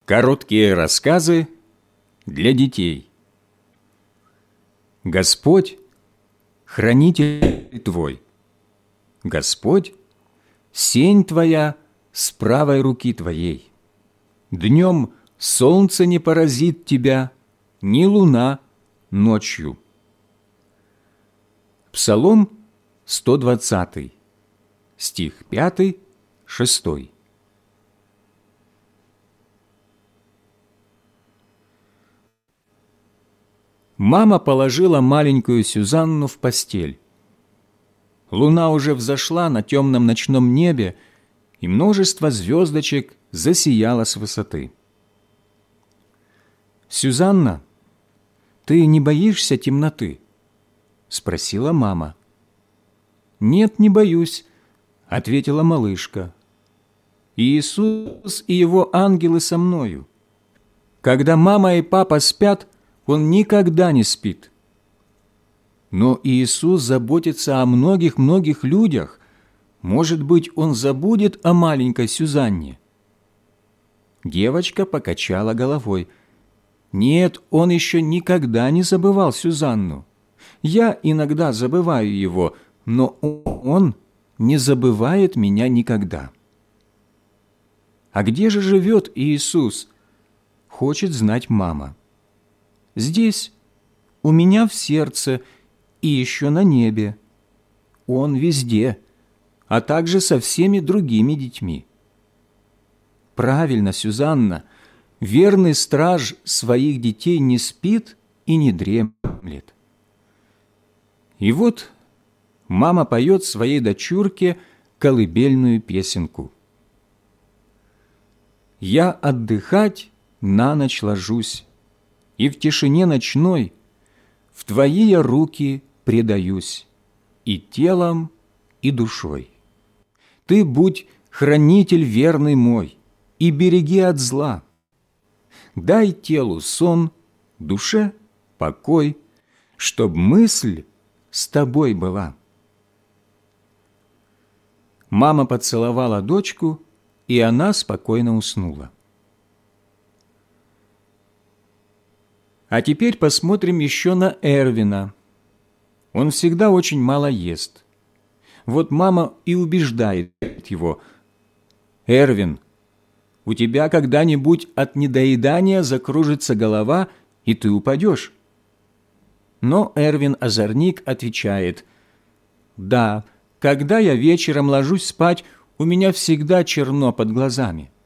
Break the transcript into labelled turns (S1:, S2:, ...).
S1: Короткие рассказы для детей. Господь – хранитель твой. Господь – сень твоя с правой руки твоей. Днем солнце не поразит тебя, ни луна ночью. Псалом 120, стих 5, 6. Мама положила маленькую Сюзанну в постель. Луна уже взошла на темном ночном небе, и множество звездочек засияло с высоты. «Сюзанна, ты не боишься темноты?» – спросила мама. «Нет, не боюсь», – ответила малышка. «Иисус и Его ангелы со мною. Когда мама и папа спят, Он никогда не спит. Но Иисус заботится о многих-многих людях. Может быть, Он забудет о маленькой Сюзанне?» Девочка покачала головой. «Нет, Он еще никогда не забывал Сюзанну. Я иногда забываю Его, но Он не забывает меня никогда». «А где же живет Иисус?» – хочет знать мама. «Здесь, у меня в сердце и еще на небе. Он везде, а также со всеми другими детьми». Правильно, Сюзанна, верный страж своих детей не спит и не дремлет. И вот мама поет своей дочурке колыбельную песенку. «Я отдыхать на ночь ложусь, и в тишине ночной в Твои я руки предаюсь и телом, и душой. Ты будь хранитель верный мой и береги от зла. Дай телу сон, душе покой, чтоб мысль с Тобой была». Мама поцеловала дочку, и она спокойно уснула. А теперь посмотрим еще на Эрвина. Он всегда очень мало ест. Вот мама и убеждает его: «Эрвин, у тебя когда-нибудь от недоедания закружится голова, и ты упадешь». Но Эрвин-озорник отвечает: «Да, когда я вечером ложусь спать, у меня всегда черно под глазами».